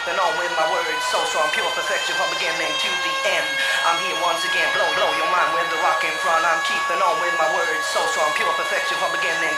keeping on with my words so strong, pure perfection from beginning to the end. I'm here once again, blow your mind with the rock in front. I'm keeping on with my words so strong, pure perfection from beginning